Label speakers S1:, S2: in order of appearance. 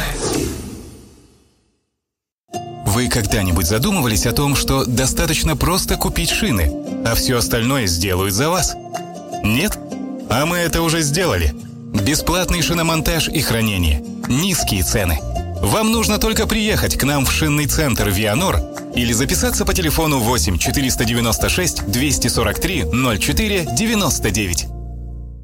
S1: Вы когда-нибудь задумывались о том, что достаточно просто купить шины, а все остальное сделают за вас? Нет? А мы это уже сделали. Бесплатный шиномонтаж и хранение. Низкие цены. Вам нужно только приехать к нам в шинный центр «Вианор» или записаться по телефону 8 496 243 04 99.